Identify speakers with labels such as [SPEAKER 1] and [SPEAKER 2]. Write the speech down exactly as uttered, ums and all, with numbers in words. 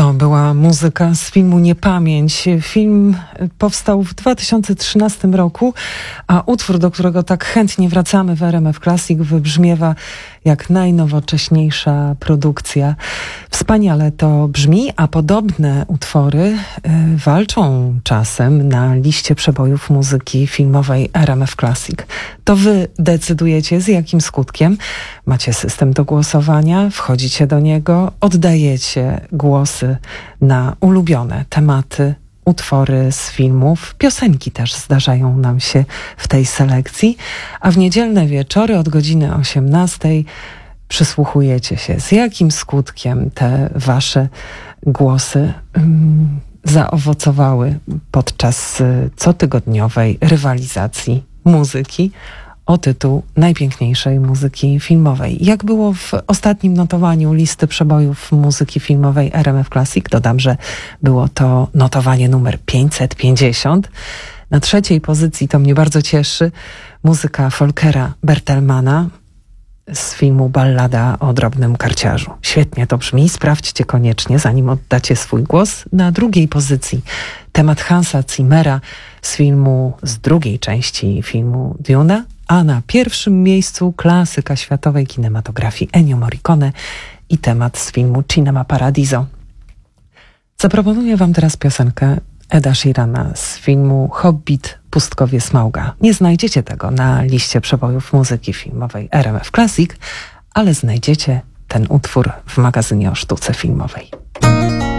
[SPEAKER 1] To była muzyka z filmu Niepamięć. Film powstał w dwa tysiące trzynastym roku, a utwór, do którego tak chętnie wracamy w R M F Classic, wybrzmiewa jak najnowocześniejsza produkcja. Wspaniale to brzmi, a podobne utwory y, walczą czasem na liście przebojów muzyki filmowej R M F Classic. To wy decydujecie, z jakim skutkiem. Macie system do głosowania, wchodzicie do niego, oddajecie głosy na ulubione tematy, utwory z filmów, piosenki też zdarzają nam się w tej selekcji, a w niedzielne wieczory od godziny osiemnastej przysłuchujecie się, z jakim skutkiem te wasze głosy um, zaowocowały podczas y, cotygodniowej rywalizacji muzyki o tytuł najpiękniejszej muzyki filmowej. Jak było w ostatnim notowaniu listy przebojów muzyki filmowej R M F Classic? Dodam, że było to notowanie numer pięćset pięćdziesiąt. Na trzeciej pozycji, to mnie bardzo cieszy, muzyka Volkera Bertelmana z filmu Ballada o drobnym karciarzu. Świetnie to brzmi, sprawdźcie koniecznie, zanim oddacie swój głos. Na drugiej pozycji temat Hansa Zimmera z filmu, z drugiej części filmu Duna, a na pierwszym miejscu klasyka światowej kinematografii Ennio Morricone i temat z filmu Cinema Paradiso. Zaproponuję wam teraz piosenkę Eda Sheerana z filmu Hobbit – Pustkowie Smauga. Nie znajdziecie tego na liście przebojów muzyki filmowej R M F Classic, ale znajdziecie ten utwór w magazynie o sztuce filmowej.